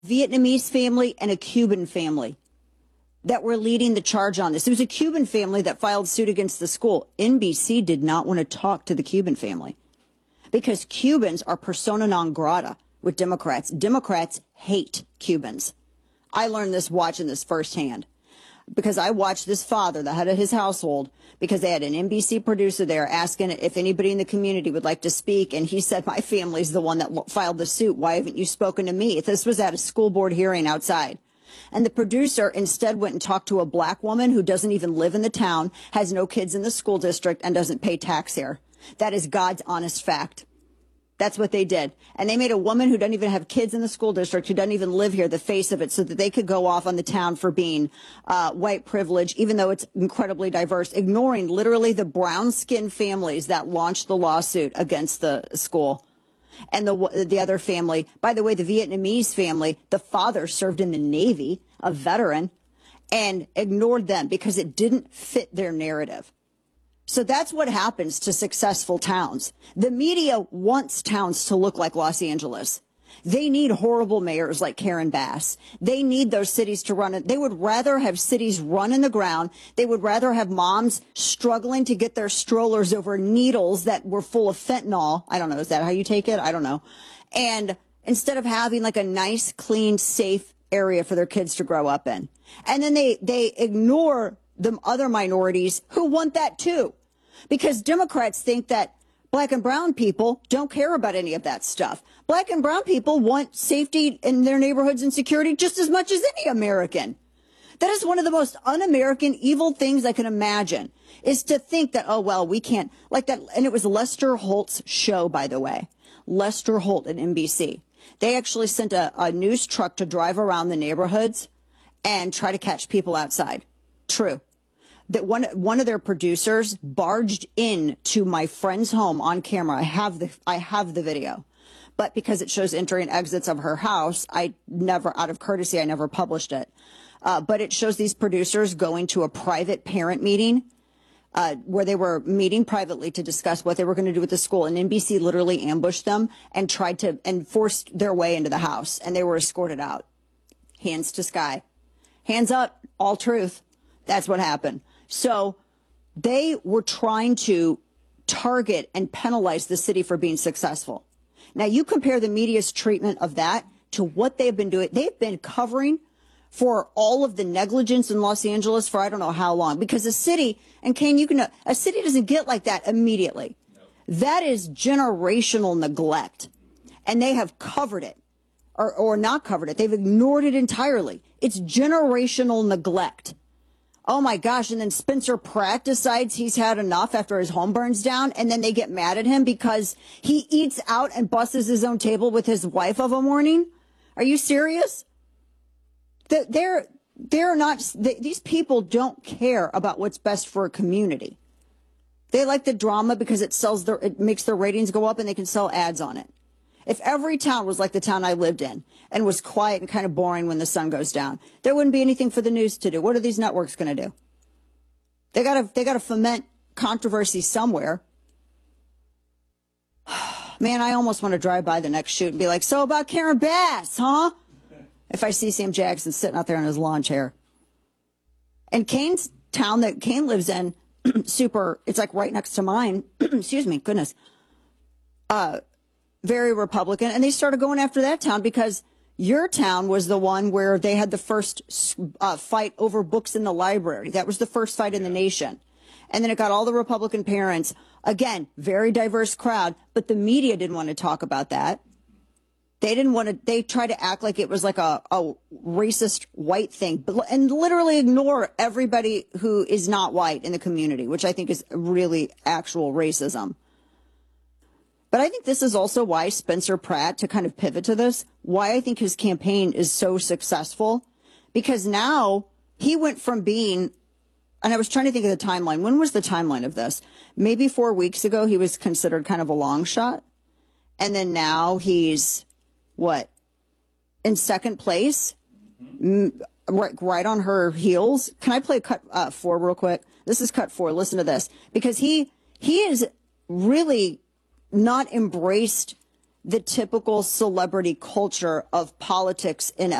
Vietnamese family and a Cuban family that were leading the charge on this. It was a Cuban family that filed suit against the school. NBC did not want to talk to the Cuban family because Cubans are persona non grata with Democrats. Democrats hate Cubans. I learned this watching this firsthand because I watched this father, the head of his household, because they had an NBC producer there asking if anybody in the community would like to speak. And he said, my family's the one that filed the suit. Why haven't you spoken to me? This was at a school board hearing outside. And the producer instead went and talked to a black woman who doesn't even live in the town, has no kids in the school district, and doesn't pay tax here. That is God's honest fact. That's what they did. And they made a woman who doesn't even have kids in the school district, who doesn't even live here, the face of it, so that they could go off on the town for being white privilege, even though it's incredibly diverse, ignoring literally the brown-skinned families that launched the lawsuit against the school. And the other family, by the way, the Vietnamese family, the father served in the Navy, a veteran, and ignored them because it didn't fit their narrative. So that's what happens to successful towns. The media wants towns to look like Los Angeles. They need horrible mayors like Karen Bass. They need those cities to run it. They would rather have cities run in the ground. They would rather have moms struggling to get their strollers over needles that were full of fentanyl. I don't know. Is that how you take it? I don't know. And instead of having like a nice, clean, safe area for their kids to grow up in. And then they ignore the other minorities who want that too. Because Democrats think that black and brown people don't care about any of that stuff. Black and brown people want safety in their neighborhoods and security just as much as any American. That is one of the most un-American, evil things I can imagine, is to think that, oh, well, we can't, like that. And it was Lester Holt's show, by the way. Lester Holt at NBC. They actually sent a news truck to drive around the neighborhoods and try to catch people outside. True. That one of their producers barged in to my friend's home on camera. I have the video, but because it shows entry and exits of her house, I never, out of courtesy, I never published it. But it shows these producers going to a private parent meeting where they were meeting privately to discuss what they were going to do with the school. And NBC literally ambushed them and tried to forced their way into the house, and they were escorted out. Hands to sky, hands up, all truth. That's what happened. So they were trying to target and penalize the city for being successful. Now, you compare the media's treatment of that to what they've been doing. They've been covering for all of the negligence in Los Angeles for I don't know how long, because a city, and Kane, you can, a city doesn't get like that immediately. No. That is generational neglect. And they have covered it or not covered it. They've ignored it entirely. It's generational neglect. Oh, my gosh. And then Spencer Pratt decides he's had enough after his home burns down. And then they get mad at him because he eats out and busses his own table with his wife of a morning. Are you serious? They're not. These people don't care about what's best for a community. They like the drama because it makes their ratings go up and they can sell ads on it. If every town was like the town I lived in and was quiet and kind of boring when the sun goes down, there wouldn't be anything for the news to do. What are these networks going to do? They got to foment controversy somewhere. Man, I almost want to drive by the next shoot and be like, so about Karen Bass, huh? If I see Sam Jackson sitting out there in his lawn chair. And Kane's town that Kane lives in, it's like right next to mine. Excuse me, goodness. Very Republican, and they started going after that town because your town was the one where they had the first fight over books in the library. That was the first fight in the nation. And then it got all the Republican parents. Again, very diverse crowd, but the media didn't want to talk about that. They didn't want to, they tried to act like it was like a racist white thing, and literally ignore everybody who is not white in the community, which I think is really actual racism. But I think this is also why Spencer Pratt, to kind of pivot to this, why I think his campaign is so successful, because now he went from being, and I was trying to think of the timeline. When was the timeline of this? Maybe 4 weeks ago, he was considered kind of a long shot. And then now he's, what, in second place, right on her heels. Can I play cut 4 real quick? This is cut 4. Listen to this. Because he is really not embraced the typical celebrity culture of politics in